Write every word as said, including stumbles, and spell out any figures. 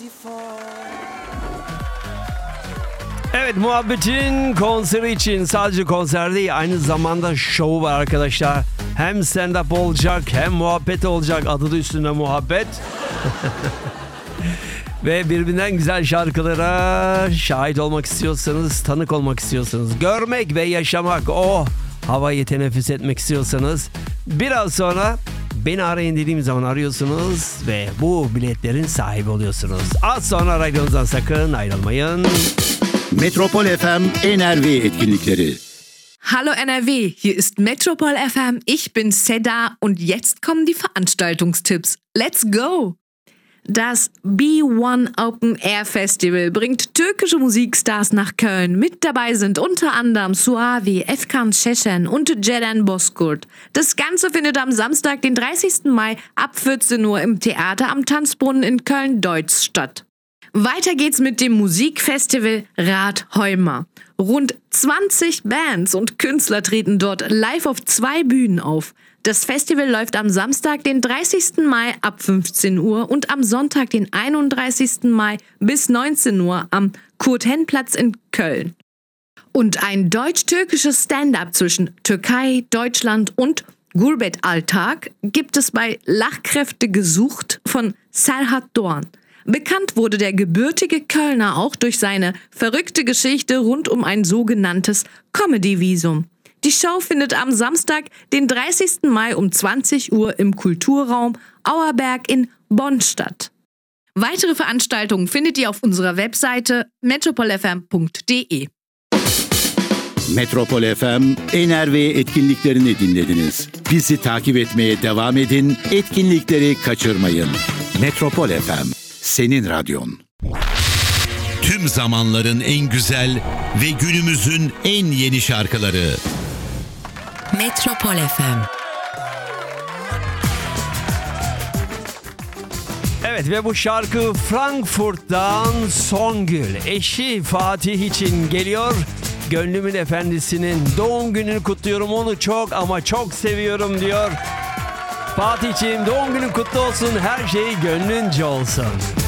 Evet, muhabbetin konseri için sadece konser değil, aynı zamanda show var arkadaşlar. Hem stand-up olacak hem muhabbet olacak, adı da üstünde muhabbet. Ve birbirinden güzel şarkılara şahit olmak istiyorsanız, tanık olmak istiyorsanız, görmek ve yaşamak, o havayı teneffüs etmek istiyorsanız biraz sonra beni arayın dediğim zaman arıyorsunuz ve bu biletlerin sahibi oluyorsunuz. Az sonra radyonuzdan sakın ayrılmayın. Metropol F M N R V etkinlikleri. Hallo N R W, hier ist Metropol F M, ich bin Seda und jetzt kommen die Veranstaltungstipps. Let's go! Das B eins Open Air Festival bringt türkische Musikstars nach Köln. Mit dabei sind unter anderem Suavi, Efkan Şeşen und Ceren Bozkurt. Das Ganze findet am Samstag, den dreißigsten Mai ab vierzehn Uhr im Theater am Tanzbrunnen in Köln-Deutz statt. Weiter geht's mit dem Musikfestival Rad Heumer. Rund zwanzig Bands und Künstler treten dort live auf zwei Bühnen auf. Das Festival läuft am Samstag, den dreißigsten Mai ab fünfzehn Uhr und am Sonntag, den einunddreißigsten Mai bis neunzehn Uhr am Kurt-Henn-Platz in Köln. Und ein deutsch-türkisches Stand-up zwischen Türkei, Deutschland und Gurbet-Alltag gibt es bei Lachkräfte gesucht von Serhat Doğan. Bekannt wurde der gebürtige Kölner auch durch seine verrückte Geschichte rund um ein sogenanntes Comedy-Visum. Die Show findet am Samstag, den dreißigsten Mai um zwanzig Uhr im Kulturraum Auerberg in Bonn statt. Weitere Veranstaltungen findet ihr auf unserer Webseite metropol f m punkt d e. Metropol F M N R V etkinliklerini dinlediniz. Bizi takip etmeye devam edin, etkinlikleri kaçırmayın. Metropol F M, senin radyon. Tüm zamanların en güzel ve günümüzün en yeni şarkıları. Metropol F M. Evet, ve bu şarkı Frankfurt'tan Songül, eşi Fatih için geliyor. Gönlümün efendisinin doğum gününü kutluyorum, onu çok ama çok seviyorum diyor. Fatih'ciğim, doğum günün kutlu olsun, her şey gönlünce olsun.